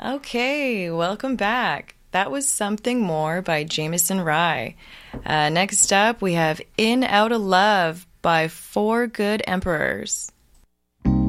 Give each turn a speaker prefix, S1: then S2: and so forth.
S1: Okay, welcome back. That was Something More by Jameson Rye. Next up, we have In Out of Love by Four Good Emperors.